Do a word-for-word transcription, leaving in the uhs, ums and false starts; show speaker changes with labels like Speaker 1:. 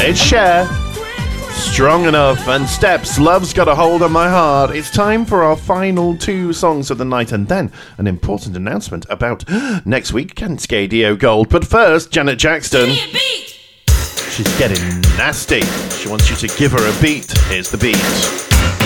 Speaker 1: It's Cher. Strong Enough, and Steps, Love's Got a Hold on My Heart. It's time for our final two songs of the night, and then an important announcement about next week, Cascadio Gold. But first, Janet Jackson. She's getting nasty. She wants you to give her a beat. Here's the beat.